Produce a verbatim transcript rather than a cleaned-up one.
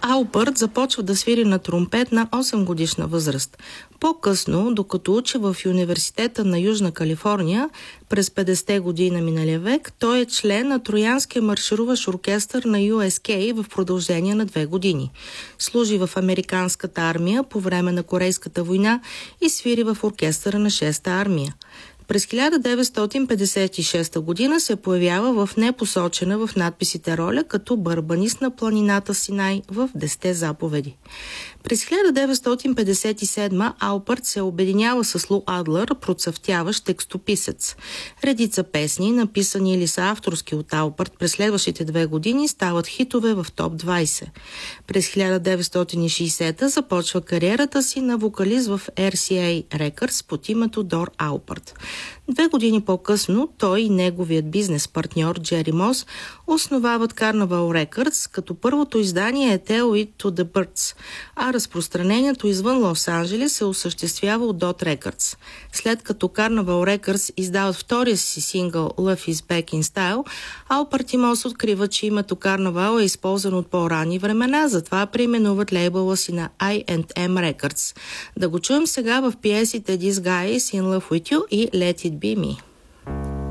Алпърт започва да свири на тромпет на осем годишна възраст. По-късно, докато учи в Университета на Южна Калифорния, през петдесетте години на миналия век, той е член на Троянския маршируващ оркестър на Ю Ес Кей в продължение на две години. Служи в американската армия по време на Корейската война и свири в оркестъра на шеста армия. През хиляда деветстотин петдесет и шеста година се появява в непосочена в надписите роля като барабанист на планината Синай в Десетте заповеди. През хиляда деветстотин петдесет и седма Алпърт се обединява с Лу Адлър, процъфтяващ текстописец. Редица песни, написани или са авторски от Алпърт, през следващите две години стават хитове в топ двайсет. През хиляда деветстотин и шейсета започва кариерата си на вокалист в Ар Си Ей Records под името Дор Алпърт. Две години по-късно той и неговият бизнес партньор Джери Мос основават Carnival Records, като първото издание е Tell It to the Birds, а разпространението извън Лос-Анджелес се осъществява от Dot Records. След като Carnival Records издават втория си сингъл Love Is Back in Style, Алпърт и Мос откриват, че името Carnival е използвано от по-ранни времена, затова преименуват лейбъла си на Ай енд Ем Records. Да го чуем сега в пиесите This Guy Is In Love With You и Let It Be Me.